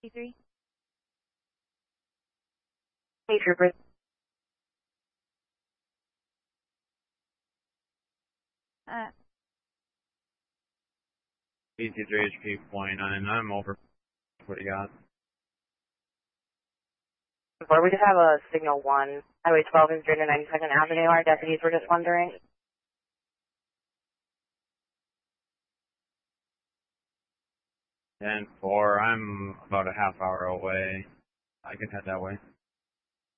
C3. Hey, troopers. BC3 HP 49, I'm over. What do you got? Before we just have a signal 1, Highway 12 is during the 92nd Avenue. Our deputies were just wondering. And 4, I'm about a half hour away. I can head that way.